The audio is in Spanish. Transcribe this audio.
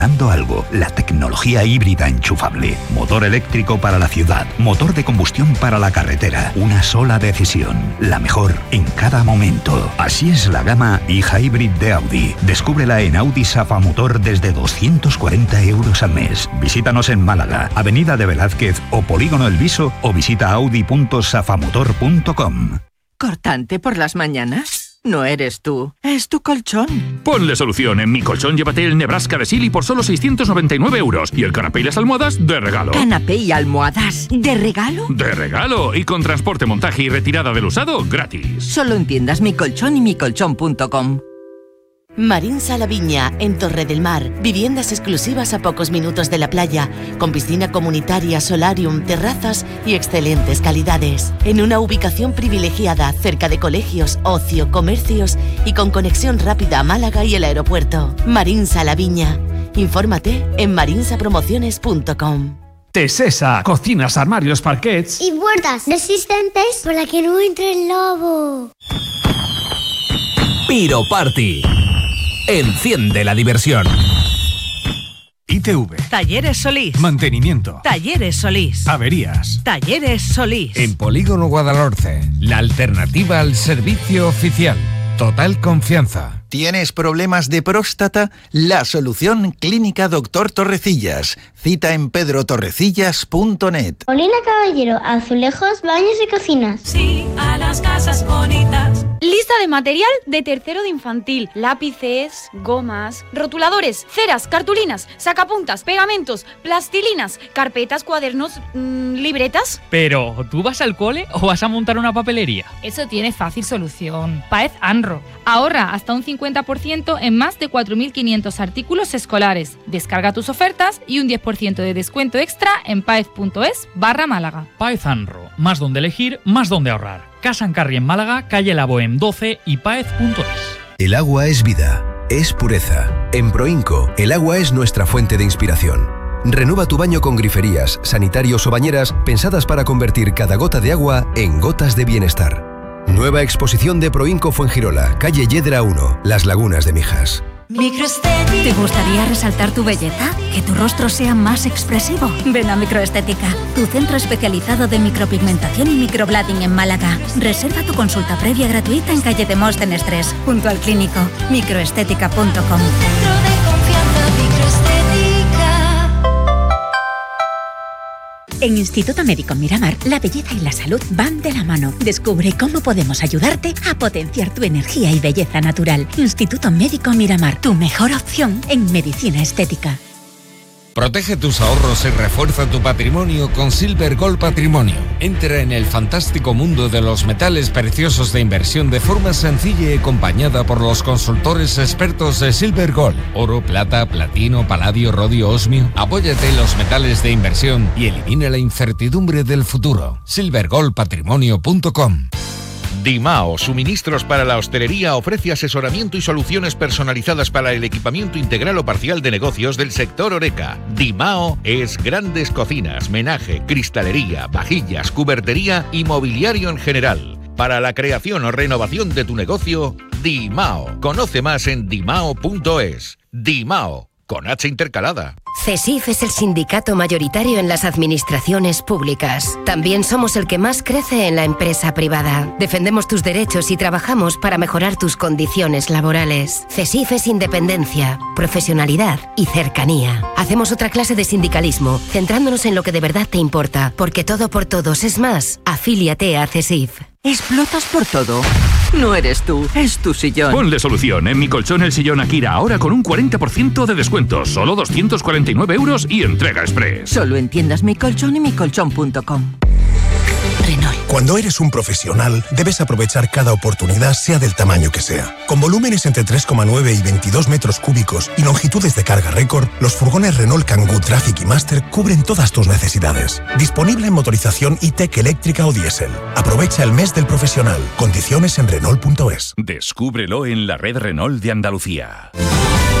Algo, la tecnología híbrida enchufable, motor eléctrico para la ciudad, motor de combustión para la carretera, una sola decisión, la mejor en cada momento. Así es la gama e-Hybrid de Audi. Descúbrela en Audi Safa Motor desde 240 euros al mes. Visítanos en Málaga, Avenida de Velázquez o Polígono El Viso, o visita audi.safamotor.com. ¿Cortante por las mañanas? No eres tú, es tu colchón. Ponle solución. En Mi Colchón llévate el Nebraska de Silly por solo 699 euros y el canapé y las almohadas de regalo. ¿Canapé y almohadas de regalo? ¡De regalo! Y con transporte, montaje y retirada del usado gratis. Solo en tiendas Mi Colchón y micolchón.com. Marinsa La Viña, en Torre del Mar. Viviendas exclusivas a pocos minutos de la playa, con piscina comunitaria, solarium, terrazas y excelentes calidades. En una ubicación privilegiada, cerca de colegios, ocio, comercios y con conexión rápida a Málaga y el aeropuerto. Marinsa La Viña. Infórmate en marinsapromociones.com. Tesesa, cocinas, armarios, parquets y puertas resistentes para que no entre el lobo. Piro Party. Enciende la diversión. ITV. Talleres Solís. Mantenimiento. Talleres Solís. Averías. Talleres Solís. En Polígono Guadalhorce, la alternativa al servicio oficial. Total confianza. ¿Tienes problemas de próstata? La solución, Clínica Doctor Torrecillas. Cita en pedrotorrecillas.net. Molina Caballero, azulejos, baños y cocinas. Sí, a las casas bonitas. Lista de material de tercero de infantil. Lápices, gomas, rotuladores, ceras, cartulinas, sacapuntas, pegamentos, plastilinas, carpetas, cuadernos, libretas. Pero, ¿tú vas al cole o vas a montar una papelería? Eso tiene fácil solución. Paez Anro. Ahorra hasta un 50% en más de 4.500 artículos escolares. Descarga tus ofertas y un 10% de descuento extra en paez.es/Málaga. Paez Anro. Más donde elegir, más donde ahorrar. Casa en Carri en Málaga, calle La Bohème 12 y paez.es. El agua es vida, es pureza. En Proinco, el agua es nuestra fuente de inspiración. Renueva tu baño con griferías, sanitarios o bañeras pensadas para convertir cada gota de agua en gotas de bienestar. Nueva exposición de Proinco Fuengirola, calle Yedra 1, Las Lagunas de Mijas. Microestética. ¿Te gustaría resaltar tu belleza? ¿Que tu rostro sea más expresivo? Ven a Microestética, tu centro especializado de micropigmentación y microblading en Málaga. Reserva tu consulta previa gratuita en calle Demóstenes 3, junto al Clínico. Microestética.com. En Instituto Médico Miramar, la belleza y la salud van de la mano. Descubre cómo podemos ayudarte a potenciar tu energía y belleza natural. Instituto Médico Miramar, tu mejor opción en medicina estética. Protege tus ahorros y refuerza tu patrimonio con Silver Gold Patrimonio. Entra en el fantástico mundo de los metales preciosos de inversión de forma sencilla y acompañada por los consultores expertos de Silver Gold. Oro, plata, platino, paladio, rodio, osmio. Apóyate en los metales de inversión y elimina la incertidumbre del futuro. silvergoldpatrimonio.com. Dimao, suministros para la hostelería, ofrece asesoramiento y soluciones personalizadas para el equipamiento integral o parcial de negocios del sector Horeca. Dimao es grandes cocinas, menaje, cristalería, vajillas, cubertería y mobiliario en general. Para la creación o renovación de tu negocio, Dimao. Conoce más en dimao.es. Dimao, con H intercalada. CESIF es el sindicato mayoritario en las administraciones públicas. También somos el que más crece en la empresa privada. Defendemos tus derechos y trabajamos para mejorar tus condiciones laborales. CESIF es independencia, profesionalidad y cercanía. Hacemos otra clase de sindicalismo, centrándonos en lo que de verdad te importa, porque todo por todos es más. Afíliate a CESIF. ¿Explotas por todo? No eres tú, es tu sillón. Ponle solución. En Mi Colchón el sillón Akira, ahora con un 40% de descuento. Solo 249 euros y entrega express. Solo en tiendas Mi Colchón y micolchón.com. Renault. Cuando eres un profesional, debes aprovechar cada oportunidad, sea del tamaño que sea. Con volúmenes entre 3,9 y 22 metros cúbicos y longitudes de carga récord, los furgones Renault Kangoo Traffic y Master cubren todas tus necesidades. Disponible en motorización e-Tech eléctrica o diésel. Aprovecha el mes del profesional. Condiciones en Renault.es. Descúbrelo en la red Renault de Andalucía.